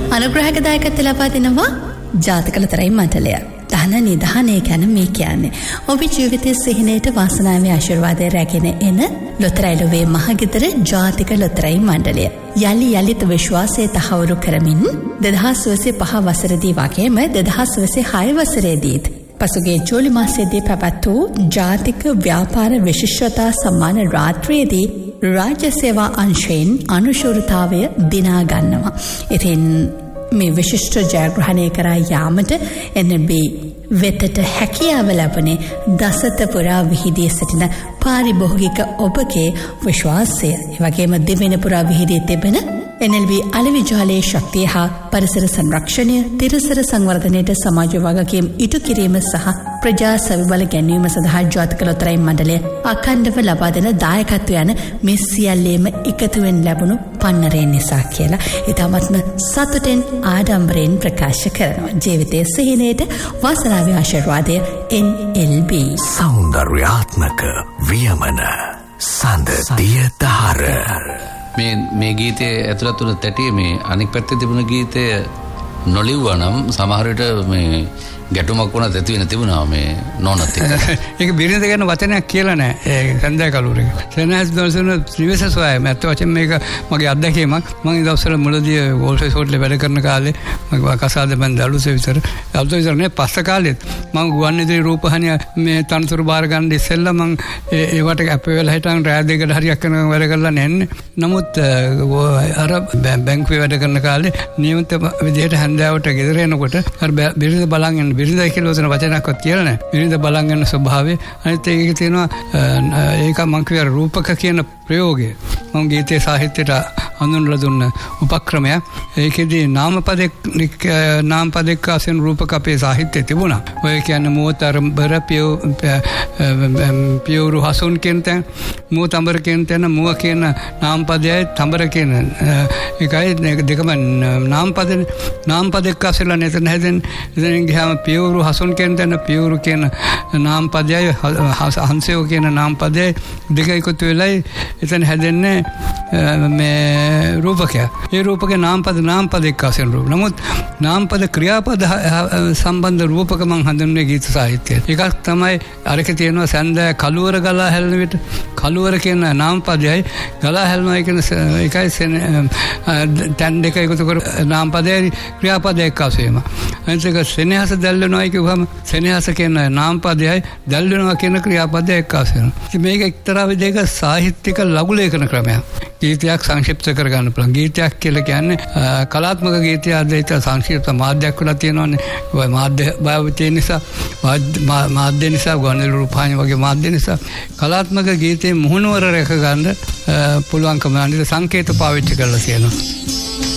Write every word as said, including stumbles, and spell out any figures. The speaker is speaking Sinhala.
අනුග්‍රහක දායකත්වය ලබා දෙනවා ජාතක ලොතරැයි මණ්ඩලය. ධන නිධානය ගැන මේ කියන්නේ. ඔබේ ජීවිතයේ සිහිනයට වාසනාවේ ආශිර්වාදය රැගෙන එන ලොතරැයි ලොවේ මහගෙදර ජාතික ලොතරැයි මණ්ඩලය. යලි යලිත් විශ්වාසය තහවුරු කරමින් දෙදහස් විසි පහ වසරේදී වගේම දෙදහස් විසි හය වසරේදීත් පසුගිය ජූලි මාසයේදී පැවැත් වූ ජාතික ව්‍යාපාර විශිෂ්ටතා සම්මාන රාත්‍රියේදී රාජ්‍ය සේවා අංශයෙන් අනුශූරතාවය දිනා ගන්නවා. ඉතින් මේ විශිෂ්ට ජයග්‍රහණය කරා යාමට එන් එල් බී වෙතට හැකියාව ලැබුණේ දසත පුරා විහිදී සිටින පාරිභෝගික ඔබගේ විශ්වාසය. ඒ වගේම දෙවෙනි පුරා විහිදී තිබෙන එන් එල් බී අලෙවිජාලයේ ශක්තිය හා පරිසර සංරක්ෂණය, තිරසර සංවර්ධනයට සමාජ වගකීම් ඉටු කිරීම සහ ප්‍රජා සවිබල ගැනීම සඳහා ජාතික ලොතරැයි මණ්ඩලය අඛණ්ඩව ලබා දෙන දායකත්වය යන මේ සියල්ලේම එකතුවෙන් ලැබුණු පන්නරේ නිසා කියලා ඉතාමත්ම සතුටෙන් ආඩම්බරයෙන් ප්‍රකාශ කරනවා. ජීවිතයේ සිහිනයට වාසනාවේ ආශිර්වාදය එන් එල් බී. සෞන්දර්යාත්මක වියමන සඳ දිය දහර. මේ මේ ගීතයේ ඇතුළත් වුණ තැටියේ මේ අනික් පැත්තේ තිබුණ ගීතය නොලිව්වා නම් සමහර විට මේ ගැටුමක් වුණත් ඇති වෙන තිබුණා මේ නෝනත් එක්ක. ඒක බිරිඳ ගැන වචනයක් කියලා නෑ. ඒ සන්දෑ කලුරේ. සෙනහස් දවසන ත්‍රිවිධ සොයයි මැත්ත වචන මේක මගේ අත්දැකීමක්. මම ඒ දවස්වල මුලදී වෝල්ෆේස් හෝටලේ වැඩ කරන කාලේ මගේ කසාද බඳ අලුතේ විතර අලුතේ විතර නේ පස්ස කාලෙත් මම ගුවන්විදුලි රූපහානිය මේ තනතුරු බාර ගන්න ඉස්සෙල්ලා මම ඒවට අපේ වෙලා හිටන් රෑ දෙකට හරියක් කරන වැඩ කරලා නැන්නේ. නමුත් අර බැංකුවේ වැඩ කරන කාලේ නියමිත විදිහට හැන්දෑවට ගෙදර එනකොට අර බිරිඳ බලන් බිරිඳ කියලා වචන වචනයක්වත් කියලා නැහැ. බිරිඳ බලන් යන ස්වභාවය. අනිත් ඒකේ තියෙනවා ඒක මම කියව රූපක කියන ප්‍රයෝගය. මම ගීතයේ සාහිත්‍යයට හඳුන්වලා දුන්න උපක්‍රමයක්. ඒකෙදී නාමපදෙක් නාමපදෙක් ආසෙන් රූපක අපේ සාහිත්‍යයේ තිබුණා. ඔය කියන්නේ මෝතරම්බර පියෝ පියෝරු හසුන් කියන තැන මෝතම්බර කියන තැන මුව කියන නාමපදයයි තඹර කියන එකයි දෙකම නාමපද නාමපදෙක් ආසෙලා නැතන හැදෙන ඉතින් ගියාම පියෝරු හසුන් කියන තැන පියෝරු කියන නාමපදයයි හංසයෝ කියන නාමපදයයි දෙක එකතු වෙලයි එතන හැදෙන්නේ මේ රූපකය. ඒ රූපකේ නාමපද නාමපද එක්කාසෙන් රූප. නමුත් නාමපද ක්‍රියාපද සම්බන්ධ රූපක මං හඳුන්වන්නේ ගීත සාහිත්‍යයේ. එකක් තමයි අරක තියෙනවා සඳ කලුවර ගලා හැලෙන විට කලුවර කියන නාමපදයයි ගලා හැලෙනවා කියන එකයි තැන් දෙක එකතු කර නාමපදයයි ක්‍රියාපද එක්කාසෙම. අනිත් එක සෙනෙහස දැල් වෙනවා කියවම සෙනෙහස කියන නාමපදයයි දැල් වෙනවා කියන ක්‍රියාපදය එක්කාසෙම. ඉතින් මේක එක්තරා විදිහක සාහිත්‍යික ලඝු ලේඛන ක්‍රමයක්. ගීතයක් සංක්ෂිප්ත කරගන්න පුළුවන්. ගීතයක් කියලා කියන්නේ කලාත්මක ගීතය ආදිත සංක්ෂිප්ත මාධ්‍යයක් වල තියෙනවානේ. ඔය මාධ්‍ය භාවිතය නිසා මාධ්‍ය නිසා ගුවන්විදුලි රූපවාහිනිය වගේ මාධ්‍ය නිසා කලාත්මක ගීතේ මුහුණුවර රැක ගන්න පුළුවන්කම අනිත් සංකේත පාවිච්චි කරලා තියෙනවා.